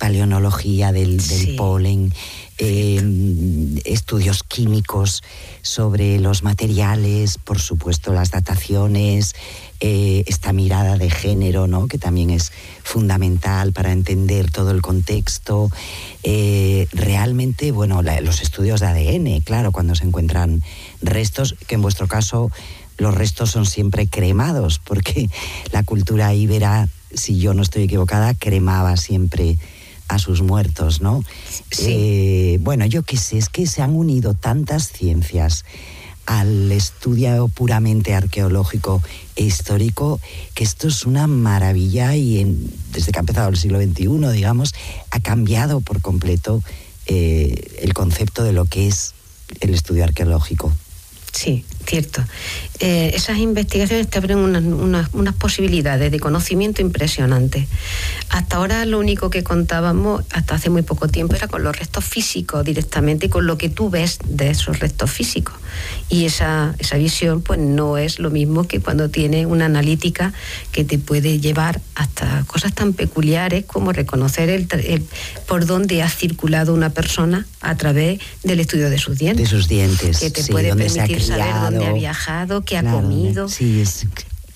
paleontología del polen, estudios químicos sobre los materiales, por supuesto las dataciones, esta mirada de género, ¿no?, que también es fundamental para entender todo el contexto. Realmente, bueno, los estudios de ADN, claro, cuando se encuentran restos, que en vuestro caso los restos son siempre cremados, porque la cultura íbera, si yo no estoy equivocada, cremaba siempre a sus muertos, ¿no? Sí. Bueno, yo qué sé, es que se han unido tantas ciencias al estudio puramente arqueológico e histórico, que esto es una maravilla y desde que ha empezado el siglo XXI, digamos, ha cambiado por completo el concepto de lo que es el estudio arqueológico. Sí, cierto. Esas investigaciones te abren unas posibilidades de conocimiento impresionantes. Hasta ahora lo único que contábamos, hasta hace muy poco tiempo, era con los restos físicos directamente y con lo que tú ves de esos restos físicos. Y esa visión pues no es lo mismo que cuando tienes una analítica que te puede llevar hasta cosas tan peculiares como reconocer el por dónde ha circulado una persona a través del estudio de sus dientes. De sus dientes, que te puede permitir saber dónde ha viajado, qué ha comido. Sí, es...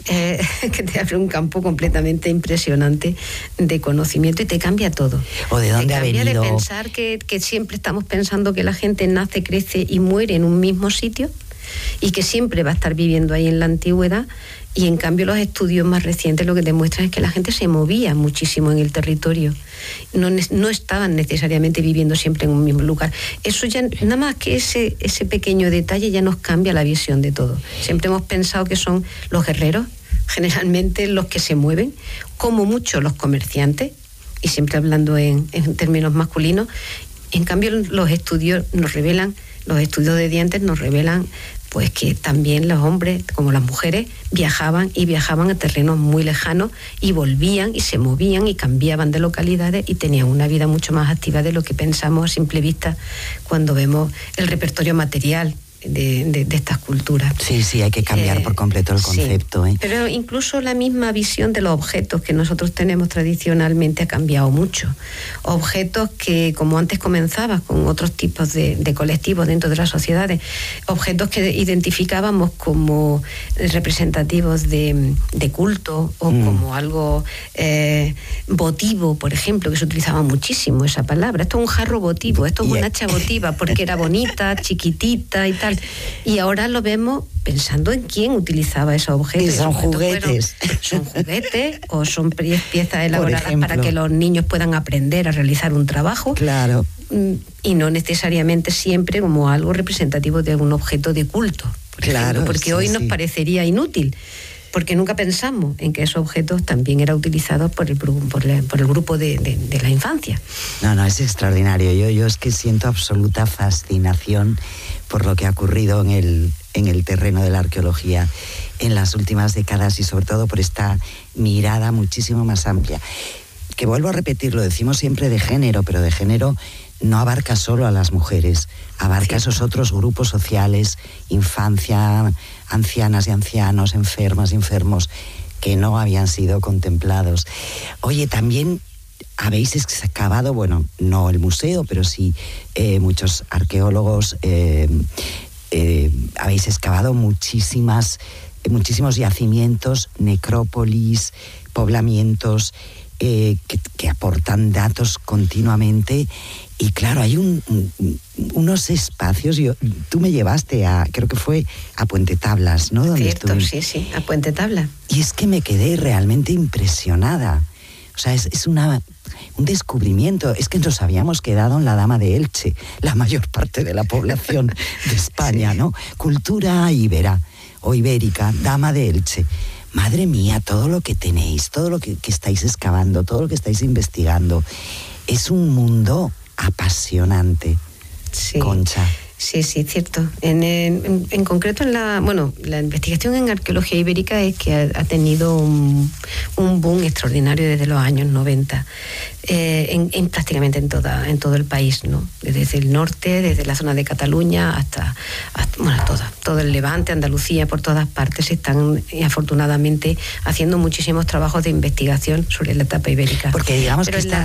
que te abre un campo completamente impresionante de conocimiento y te cambia todo. O de dónde ha venido. Te cambia de pensar que siempre estamos pensando que la gente nace, crece y muere en un mismo sitio y que siempre va a estar viviendo ahí en la antigüedad. Y en cambio los estudios más recientes lo que demuestran es que la gente se movía muchísimo en el territorio. No estaban necesariamente viviendo siempre en un mismo lugar. Eso ya, nada más que ese pequeño detalle ya nos cambia la visión de todo. Siempre hemos pensado que son los guerreros, generalmente los que se mueven, como mucho los comerciantes, y siempre hablando en términos masculinos. En cambio los estudios nos revelan, los estudios de dientes nos revelan pues que también los hombres como las mujeres viajaban a terrenos muy lejanos y volvían y se movían y cambiaban de localidades y tenían una vida mucho más activa de lo que pensamos a simple vista cuando vemos el repertorio material de estas culturas. Sí, hay que cambiar por completo el concepto. Sí. Pero incluso la misma visión de los objetos que nosotros tenemos tradicionalmente ha cambiado mucho. Objetos que, como antes comenzaba, con otros tipos de colectivos dentro de las sociedades, objetos que identificábamos como representativos de culto o como algo votivo, por ejemplo, que se utilizaba muchísimo esa palabra. Esto es un jarro votivo, esto es una hacha votiva, porque era bonita, chiquitita y tal. Y ahora lo vemos pensando en quién utilizaba esos objetos. Son juguetes. Son juguetes o son piezas elaboradas para que los niños puedan aprender a realizar un trabajo. Claro. Y no necesariamente siempre como algo representativo de algún objeto de culto. Claro. Porque hoy nos parecería inútil. Porque nunca pensamos en que esos objetos también eran utilizados por el grupo de la infancia. No, es extraordinario. Yo es que siento absoluta fascinación por lo que ha ocurrido en el terreno de la arqueología en las últimas décadas y sobre todo por esta mirada muchísimo más amplia. Que vuelvo a repetir, lo decimos siempre de género, pero de género no abarca solo a las mujeres, abarca esos otros grupos sociales, infancia, ancianas y ancianos, enfermas y enfermos, que no habían sido contemplados. Oye, también habéis excavado, bueno, no el museo, pero sí muchos arqueólogos, habéis excavado muchísimos yacimientos, necrópolis, poblamientos, que aportan datos continuamente. Y claro, hay unos espacios, tú me llevaste creo que fue a Puente Tablas, ¿no? Donde cierto, sí, a Puente Tablas. Y es que me quedé realmente impresionada. O sea, es un descubrimiento. Es que nos habíamos quedado en la Dama de Elche, la mayor parte de la población de España, ¿no? Cultura íbera o ibérica, Dama de Elche. Madre mía, todo lo que tenéis, todo lo que estáis excavando, todo lo que estáis investigando, es un mundo apasionante, sí. Concha. Sí, cierto. En concreto, la investigación en arqueología ibérica es que ha tenido un boom extraordinario desde los años 90, prácticamente en todo el país, ¿no? Desde el norte, desde la zona de Cataluña hasta todo el Levante, Andalucía, por todas partes se están afortunadamente haciendo muchísimos trabajos de investigación sobre la etapa ibérica. Porque digamos que